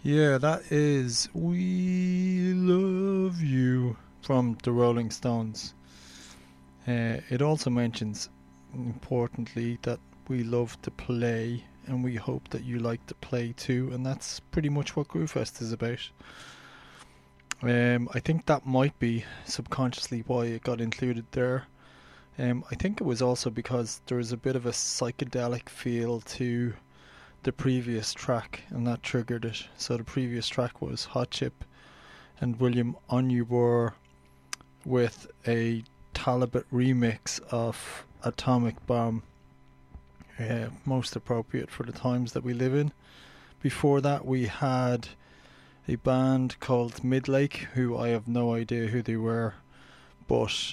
Yeah, that is We Love You from the Rolling Stones. It also mentions, importantly, that we love to play and we hope that you like to play too, and that's pretty much what Groovefest is about. I think that might be subconsciously why it got included there. I think it was also because there was a bit of a psychedelic feel to the previous track, and that triggered it. So the previous track was Hot Chip and William Onyeabor with a Talbot remix of Atomic Bomb, most appropriate for the times that we live in. Before that, we had a band called Midlake, who I have no idea who they were, but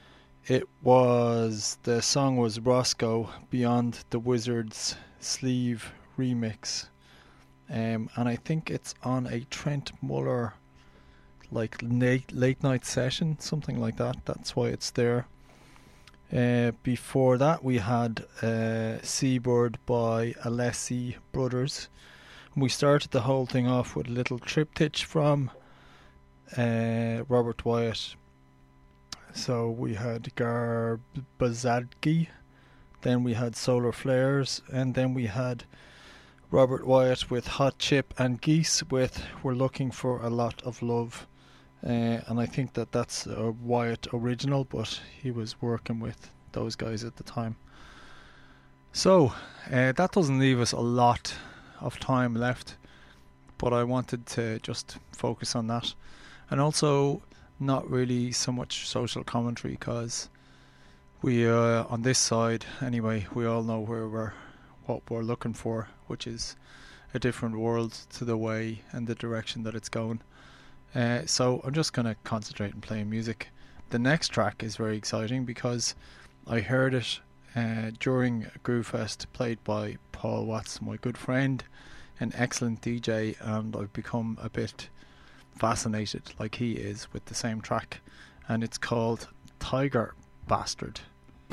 the song was Roscoe Beyond the Wizard's Sleeve remix, and I think it's on a Trent Muller like late night session, something like that. That's why it's there. Before that, we had Seabird by Alessi Brothers. We started the whole thing off with a little triptych from Robert Wyatt. So we had Garbazadgi, then we had Solar Flares, and then we had Robert Wyatt with Hot Chip and Geese with We're Looking for a Lot of Love. And I think that that's a Wyatt original, but he was working with those guys at the time. So that doesn't leave us a lot of time left, but I wanted to just focus on that, and also not really so much social commentary, because we on this side anyway, we all know what we're looking for, which is a different world to the way and the direction that it's going. So I'm just going to concentrate on playing music. The next track is very exciting because I heard it during Groovefest, played by Paul Watts, my good friend, an excellent DJ, and I've become a bit fascinated, like he is, with the same track, and it's called Tiger Bastard.